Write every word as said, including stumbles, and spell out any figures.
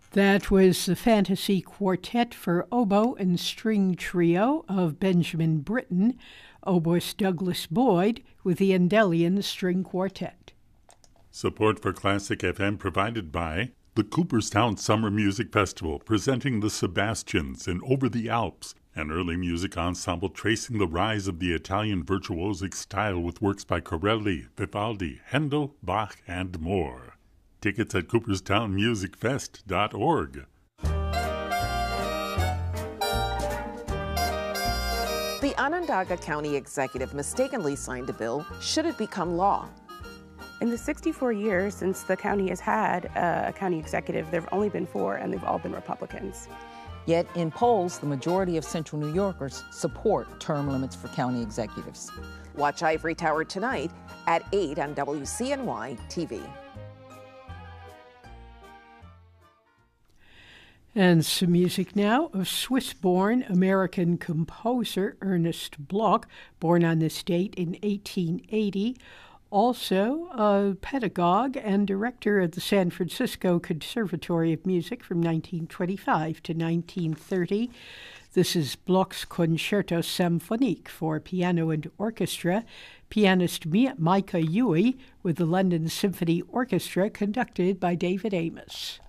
That was the Fantasy Quartet for Oboe and String Trio of Benjamin Britten, oboist Douglas Boyd with the Endellion String Quartet. Support for Classic F M provided by the Cooperstown Summer Music Festival, presenting the Sebastians in Over the Alps, an early music ensemble tracing the rise of the Italian virtuosic style with works by Corelli, Vivaldi, Handel, Bach, and more. Tickets at cooperstown music fest dot org. The Onondaga County Executive mistakenly signed a bill should it become law. In the sixty-four years since the county has had uh, a county executive, there have only been four, and they've all been Republicans. Yet in polls, the majority of Central New Yorkers support term limits for county executives. Watch Ivory Tower tonight at eight on W C N Y T V. And some music now of Swiss-born American composer Ernest Bloch, born on this date in eighteen eighty. Also a pedagogue and director of the San Francisco Conservatory of Music from nineteen twenty-five to nineteen thirty. This is Bloch's Concerto Symphonique for piano and orchestra. Pianist Micah Huey with the London Symphony Orchestra, conducted by David Amos.